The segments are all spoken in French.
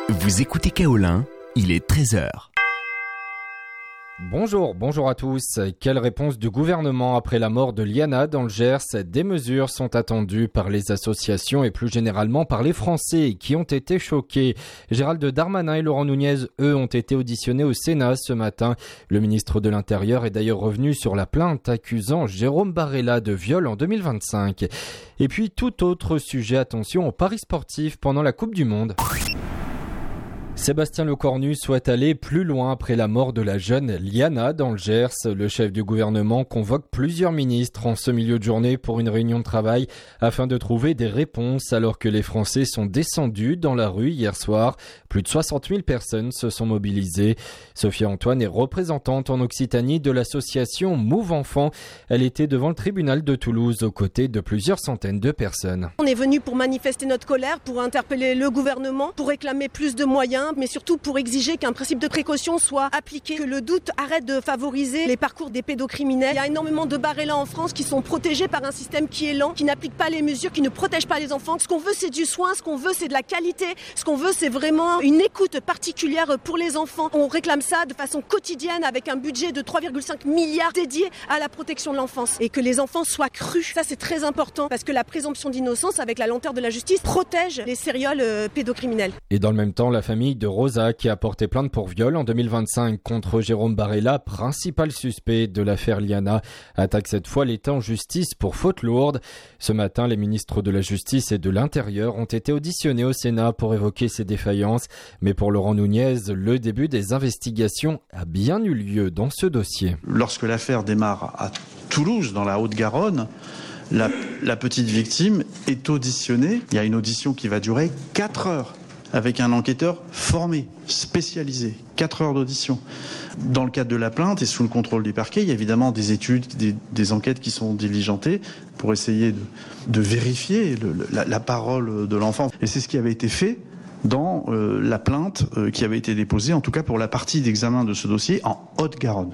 Vous écoutez Kaolin, il est 13h. Bonjour à tous. Quelle réponse du gouvernement après la mort de Liana dans le Gers? Des mesures sont attendues par les associations et plus généralement par les Français qui ont été choqués. Gérald Darmanin et Laurent Nunez, eux, ont été auditionnés au Sénat ce matin. Le ministre de l'Intérieur est d'ailleurs revenu sur la plainte accusant Jérôme Barella de viol en 2025. Et puis tout autre sujet, attention aux paris sportifs pendant la Coupe du Monde. Sébastien Lecornu souhaite aller plus loin après la mort de la jeune Liana dans le Gers. Le chef du gouvernement convoque plusieurs ministres en ce milieu de journée pour une réunion de travail afin de trouver des réponses alors que les Français sont descendus dans la rue hier soir. Plus de 60 000 personnes se sont mobilisées. Sophia Antoine est représentante en Occitanie de l'association Move Enfants. Elle était devant le tribunal de Toulouse aux côtés de plusieurs centaines de personnes. On est venu pour manifester notre colère, pour interpeller le gouvernement, pour réclamer plus de moyens, mais surtout pour exiger qu'un principe de précaution soit appliqué, que le doute arrête de favoriser les parcours des pédocriminels. Il y a énormément de Barella en France qui sont protégés par un système qui est lent, qui n'applique pas les mesures, qui ne protège pas les enfants. Ce qu'on veut, c'est du soin, ce qu'on veut, c'est de la qualité, ce qu'on veut, c'est vraiment une écoute particulière pour les enfants. On réclame ça de façon quotidienne avec un budget de 3,5 milliards dédié à la protection de l'enfance et que les enfants soient crus. Ça, c'est très important parce que la présomption d'innocence, avec la lenteur de la justice, protège les sérioles pédocriminels. Et dans le même temps, la famille de Rosa, qui a porté plainte pour viol en 2025 contre Jérôme Barella, principal suspect de l'affaire Liana, attaque cette fois l'État en justice pour faute lourde. Ce matin, les ministres de la Justice et de l'Intérieur ont été auditionnés au Sénat pour évoquer ces défaillances. Mais pour Laurent Nunez, le début des investigations a bien eu lieu dans ce dossier. Lorsque l'affaire démarre à Toulouse, dans la Haute-Garonne, la petite victime est auditionnée. Il y a une audition qui va durer 4 heures. Avec un enquêteur formé, spécialisé, 4 heures d'audition. Dans le cadre de la plainte et sous le contrôle du parquet, il y a évidemment des études, des enquêtes qui sont diligentées pour essayer de vérifier la parole de l'enfant. Et c'est ce qui avait été fait dans la plainte qui avait été déposée, en tout cas pour la partie d'examen de ce dossier en Haute-Garonne.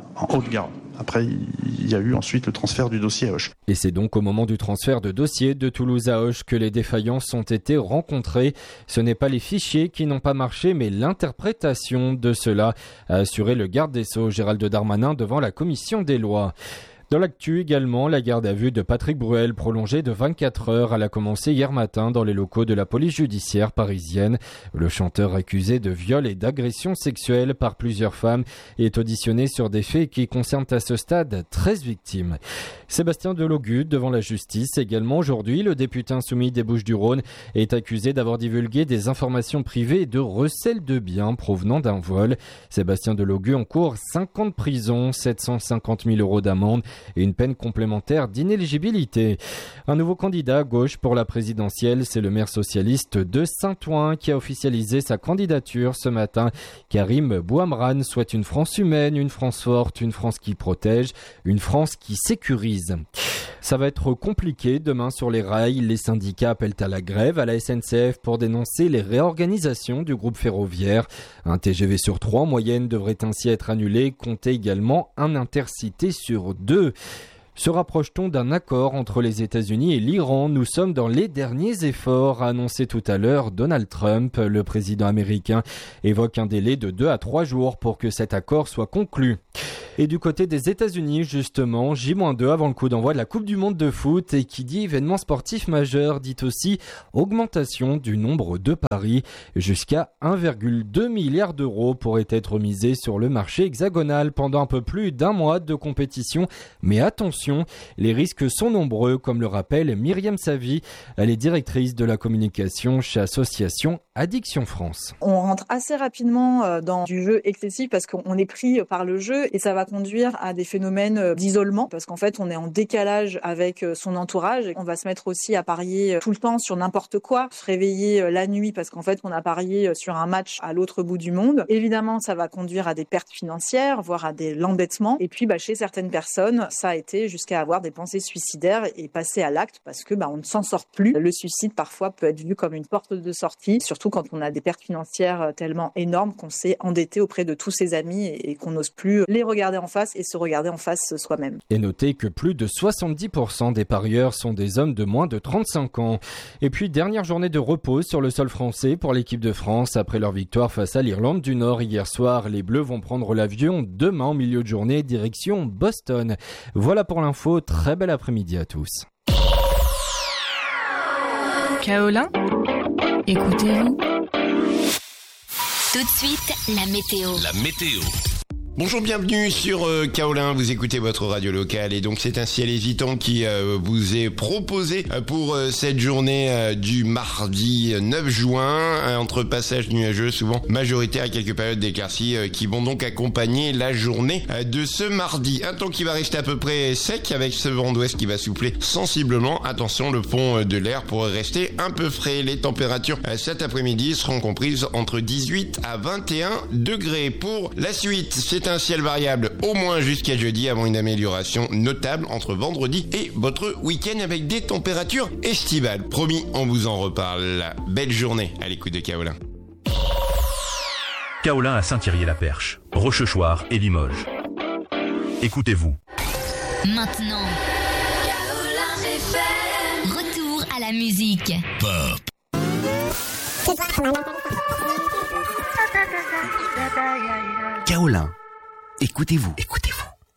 Après, il y a eu ensuite le transfert du dossier à Auch. Et c'est donc au moment du transfert de dossier de Toulouse à Auch que les défaillances ont été rencontrées. Ce n'est pas les fichiers qui n'ont pas marché, mais l'interprétation de cela, a assuré le garde des Sceaux Gérald Darmanin devant la commission des lois. Dans l'actu également, la garde à vue de Patrick Bruel prolongée de 24 heures. Elle a commencé hier matin dans les locaux de la police judiciaire parisienne. Le chanteur accusé de viol et d'agression sexuelle par plusieurs femmes est auditionné sur des faits qui concernent à ce stade 13 victimes. Sébastien Delogu devant la justice. Également aujourd'hui, le député insoumis des Bouches-du-Rhône est accusé d'avoir divulgué des informations privées et de recel de biens provenant d'un vol. Sébastien Delogu encourt 5 ans de prison, 750 000 € d'amende et une peine complémentaire d'inéligibilité. Un nouveau candidat à gauche pour la présidentielle, c'est le maire socialiste de Saint-Ouen qui a officialisé sa candidature ce matin. Karim Bouamran souhaite une France humaine, une France forte, une France qui protège, une France qui sécurise. Ça va être compliqué demain sur les rails. Les syndicats appellent à la grève à la SNCF pour dénoncer les réorganisations du groupe ferroviaire. Un TGV sur 3 en moyenne devrait ainsi être annulé. Comptez également un intercité sur 2. Se rapproche-t-on d'un accord entre les États-Unis et l'Iran? Nous sommes dans les derniers efforts, a annoncé tout à l'heure Donald Trump. Le président américain évoque un délai de 2 à 3 jours pour que cet accord soit conclu. Et du côté des États-Unis, justement, J-2 avant le coup d'envoi de la Coupe du Monde de foot, et qui dit événement sportif majeur dit aussi augmentation du nombre de paris. Jusqu'à 1,2 milliard d'euros pourraient être misés sur le marché hexagonal pendant un peu plus d'1 mois de compétition. Mais attention, les risques sont nombreux, comme le rappelle Myriam Savy. Elle est directrice de la communication chez Association Addiction France. On rentre assez rapidement dans du jeu excessif parce qu'on est pris par le jeu et ça va conduire à des phénomènes d'isolement parce qu'en fait on est en décalage avec son entourage. On va se mettre aussi à parier tout le temps sur n'importe quoi, se réveiller la nuit parce qu'en fait on a parié sur un match à l'autre bout du monde. Évidemment ça va conduire à des pertes financières, voire à l'endettement. Et puis chez certaines personnes ça a été jusqu'à avoir des pensées suicidaires et passer à l'acte parce que on ne s'en sort plus. Le suicide parfois peut être vu comme une porte de sortie, surtout quand on a des pertes financières tellement énormes qu'on s'est endetté auprès de tous ses amis et qu'on n'ose plus les regarder regarder en face et se regarder en face soi-même. Et notez que plus de 70% des parieurs sont des hommes de moins de 35 ans. Et puis, dernière journée de repos sur le sol français pour l'équipe de France. Après leur victoire face à l'Irlande du Nord hier soir, les Bleus vont prendre l'avion demain en milieu de journée, direction Boston. Voilà pour l'info, très bel après-midi à tous. Kaolin, écoutez-vous. Tout de suite, la météo. La météo. Bonjour, bienvenue sur Kaolin, vous écoutez votre radio locale et donc c'est un ciel hésitant qui vous est proposé pour cette journée du mardi 9 juin, entre passages nuageux souvent majoritaires et quelques périodes d'éclaircies qui vont donc accompagner la journée de ce mardi. Un temps qui va rester à peu près sec avec ce vent d'ouest qui va souffler sensiblement. Attention, le fond de l'air pourrait rester un peu frais. Les températures cet après-midi seront comprises entre 18 à 21 degrés. Pour la suite, c'est un ciel variable au moins jusqu'à jeudi avant une amélioration notable entre vendredi et votre week-end avec des températures estivales. Promis, on vous en reparle. Belle journée à l'écoute de Kaolin. Kaolin à Saint-Thierry-la-Perche, Rochechouart et Limoges. Écoutez-vous. Maintenant, Kaolin FM. Retour à la musique. Pop. Kaolin, écoutez-vous.